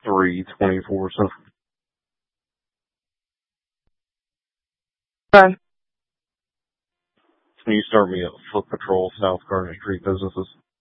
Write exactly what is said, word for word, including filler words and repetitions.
three twenty-four. So Okay. can you start me at Foot Patrol South Garden Street Businesses?